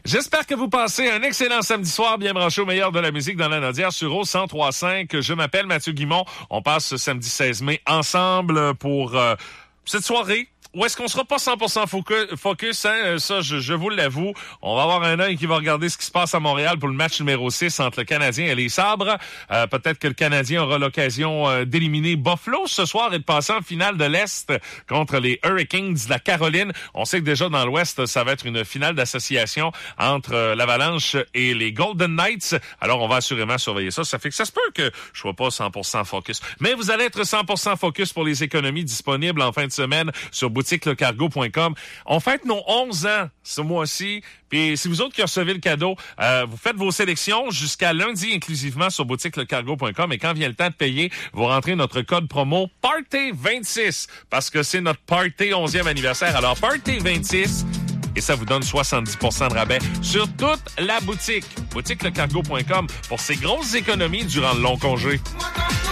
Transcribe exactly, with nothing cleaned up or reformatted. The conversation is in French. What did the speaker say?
J'espère que vous passez un excellent samedi soir, bien branché au meilleur de la musique dans la Nodière sur O cent trois cinq. Je m'appelle Mathieu Guimont. On passe ce samedi seize mai ensemble pour euh, cette soirée. Où est-ce qu'on sera pas cent pour cent focus, focus hein? Ça, je, je vous l'avoue. On va avoir un œil qui va regarder ce qui se passe à Montréal pour le match numéro six entre le Canadien et les Sabres. Euh, peut-être que le Canadien aura l'occasion euh, d'éliminer Buffalo ce soir et de passer en finale de l'Est contre les Hurricanes de la Caroline. On sait que déjà dans l'Ouest, ça va être une finale d'association entre euh, l'Avalanche et les Golden Knights. Alors, on va assurément surveiller ça. Ça fait que ça se peut que je sois pas cent pour cent focus. Mais vous allez être cent pour cent focus pour les économies disponibles en fin de semaine sur boutique le cargo point com. On fête nos onze ans ce mois-ci. Puis si vous autres qui recevez le cadeau, euh, vous faites vos sélections jusqu'à lundi inclusivement sur boutique le cargo point com. Et quand vient le temps de payer, vous rentrez notre code promo Party vingt-six parce que c'est notre Party onzième anniversaire. Alors Party vingt-six et ça vous donne soixante-dix pour cent de rabais sur toute la boutique. boutique le cargo point com pour ces grosses économies durant le long congé.